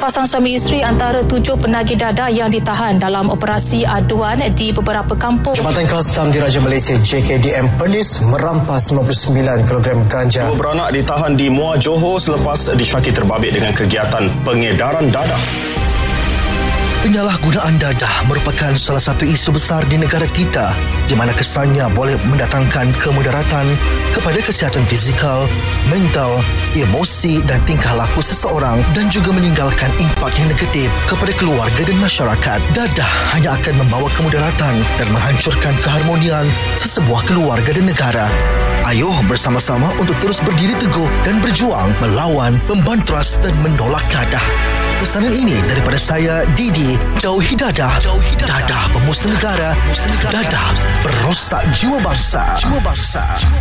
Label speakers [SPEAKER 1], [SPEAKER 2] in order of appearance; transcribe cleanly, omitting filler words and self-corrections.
[SPEAKER 1] Sepasang suami isteri antara 7 penagih dadah yang ditahan dalam operasi aduan di beberapa kampung.
[SPEAKER 2] Jabatan Kastam Diraja Malaysia JKDM Perlis merampas 59 kg ganja.
[SPEAKER 3] 2 beranak ditahan di Muar Johor selepas disyaki terbabit dengan kegiatan pengedaran dadah.
[SPEAKER 4] Penyalahgunaan dadah merupakan salah satu isu besar di negara kita di mana kesannya boleh mendatangkan kemudaratan kepada kesihatan fizikal, mental, emosi dan tingkah laku seseorang dan juga meninggalkan impak yang negatif kepada keluarga dan masyarakat. Dadah hanya akan membawa kemudaratan dan menghancurkan keharmonian sesebuah keluarga dan negara. Ayuh bersama-sama untuk terus berdiri teguh dan berjuang melawan, membantras dan menolak dadah. Pesanan ini daripada saya, Didi. Jauhi dadah. Dadah pemusnah negara. Dadah perosak jiwa bangsa.